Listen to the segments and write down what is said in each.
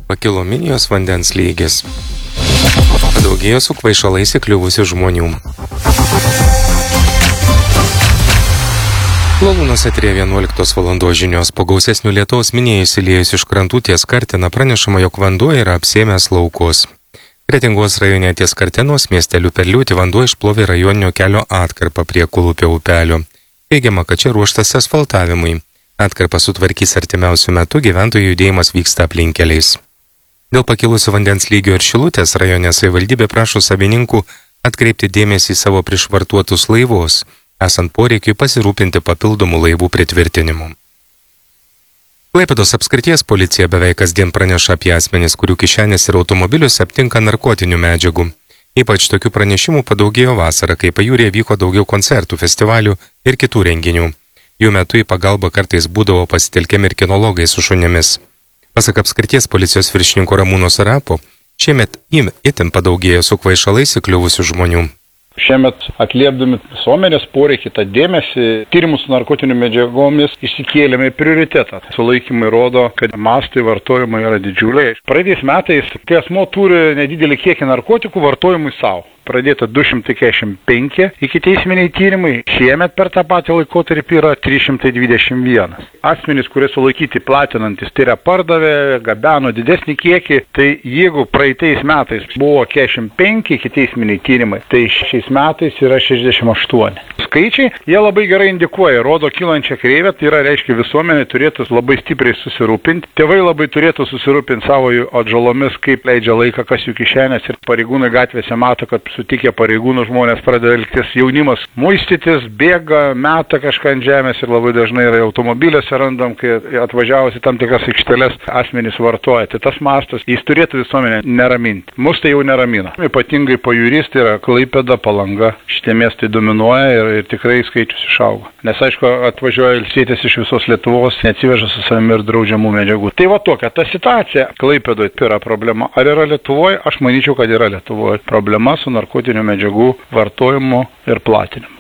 Pakilo Minijos vandens lygis. Padaugėjo su kvaišalais įkliuvusių žmonių. Lavūnos eteryje 11 valandos žinios. Po gausesnių lietaus Minijai įsiliejus iš krantų ties Kartena pranešama, jog vanduo yra apsėmęs laukus. Kretingos rajone ties Kartenos miesteliu per liūtį vanduo išplovė rajoninio kelio atkarpą prie Kulupio upelio. Teigiama, kad čia ruoštas asfaltavimui. Atkarpą sutvarkys artimiausių metų, gyventojų judėjimas vyksta aplinkkeliais. Dėl pakilusio vandens lygio ir Šilutės rajone savivaldybė prašo savininkų atkreipti dėmesį į savo prišvartuotus laivus, esant poreikiui pasirūpinti papildomų laivų pritvirtinimu. Klaipėdos apskrities policija beveik kasdien praneša apie asmenis, kurių kišenės ir automobiliuose aptinka narkotinių medžiagų. Ypač tokių pranešimų padaugėjo vasarą, kai pajūrėje vyko daugiau koncertų, festivalių ir kitų renginių. Jų metu į pagalbą kartais būdavo pasitelkiami ir kinologai su šunimis. Pasak apskrities policijos viršininko Ramūno Sarapo, šiemet itin padaugėjo su kvaišalais įkliuvusių žmonių. Šiemet atliepdami visuomenės poreikį, tą dėmesį, tyrimus su narkotinių medžiagomis išsikėlėme prioritetą. Sulaikymai rodo, kad mastai vartojimo yra didžiuliai. Praeitais metais, kai asmuo turi nedidelį kiekį narkotikų vartojimui savo. Pradėta 245 ikiteisminiai tyrimai, šiemet per tą patį laikotarpį yra 321. Asmenys, kurie sulaikyti platinantis, tai yra pardavė, gabeno didesnį kiekį, tai jeigu praeitais metais buvo 45 ikiteisminiai tyrimai, tai šiais metais yra 68. Skaičiai, jie labai gerai indikuoja, rodo kylančią kreivę, tai yra reiškia visuomenė turėtų labai stipriai susirūpinti, tėvai labai turėtų susirūpinti savo atžalomis, kaip leidžia laiką, kas jų kišenės ir pareigūnai gatvėse mato, kad sutikę pareigūnų žmonės pradeda elgtis, jaunimas muistytis, bėga, meta kažką ant žemės ir labai dažnai yra automobiliuose randam, kai atvažiavusi tam tikras aikšteles asmenys vartoja. Tai tas mastas, jis turėtų visuomenę neraminti. Mus tai jau neramina. Ypatingai pajūrys, tai yra Klaipėda, Palanga. Šitie miestai dominuoja ir tikrai skaičius išaugo. Nes aišku, atvažiuoja ilsėtis iš visos Lietuvos, neatsiveža su savimi ir draudžiamų medžiagų. Tai va tokia ta situacija. Klaipėdoje yra problema. Ar yra Lietuvoje? Aš manyčiau, kad yra Lietuvoje problema su narkotinių medžiagų vartojimu ir platinimu.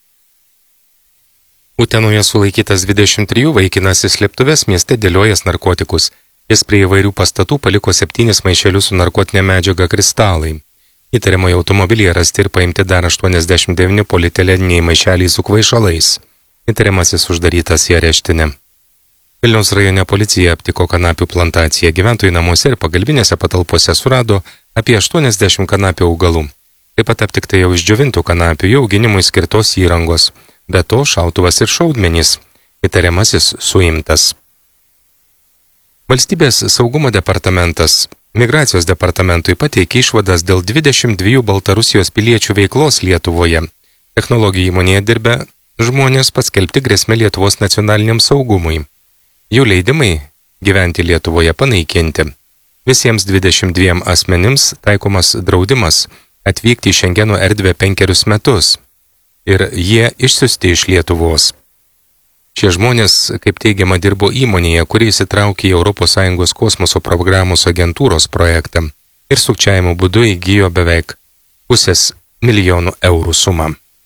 Utenoje sulaikytas 23 vaikinas į slėptuves mieste dėliojas narkotikus. Jis prie įvairių pastatų paliko 7 maišelius su narkotinė medžiaga kristalai. Įtariamojo automobilyje rasti ir paimti dar 89 polietileniai maišeliai su kvaišalais. Įtariamasis uždarytas į areštinę. Vilniaus rajone policija aptiko kanapių plantaciją. Gyventojai namuose ir pagalbinėse patalpose surado apie 80 kanapių augalų. Taip pat aptikta jau išdžiovintų kanapių, jų auginimui skirtos įrangos. Be to šautuvas ir šaudmenys. Įtariamasis suimtas. Valstybės saugumo departamentas Migracijos departamentui pateikė išvadas dėl 22 Baltarusijos piliečių veiklos Lietuvoje. Technologijų įmonėje dirbę žmonės paskelbti grėsmę Lietuvos nacionaliniam saugumui. Jų leidimai gyventi Lietuvoje panaikinti. Visiems 22 asmenims taikomas draudimas atvykti į Šengeno erdvę 5 metus ir jie išsiųsti iš Lietuvos. Šie žmonės, kaip teigiama, dirbo įmonėje, kuri įsitraukė į ES kosmoso programos agentūros projektą ir sukčiavimo būdu įgijo beveik 500 000 eurų sumą.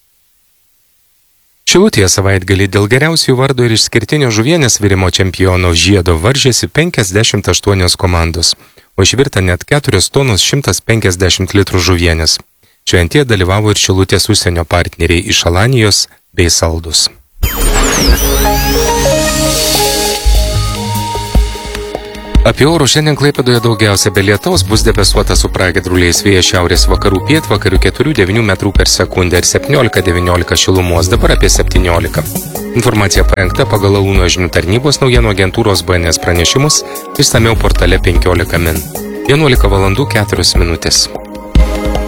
Šilutėje savaitgalį dėl geriausių vardo ir išskirtinio žuvienės virimo čempiono žiedo varžėsi 58 komandos, o išvirta net 4 tonos 150 litrų žuvienės. Šventėje dalyvavo ir Šilutės užsienio partneriai iš Alanijos bei Saldus. Apie orų šiandien Klaipėdoje daugiausia be lietaus, bus debesuota su pragiedruliais, vėjas šiaurės vakarų pietvakarių 4–9 metrų per sekundę ir 17–19 šilumos, dabar apie 17. Informacija parengta pagal Alūno žinių tarnybos naujienų agentūros BNS pranešimus, išsamiau portale 15 min. 11 valandų 4 minutės.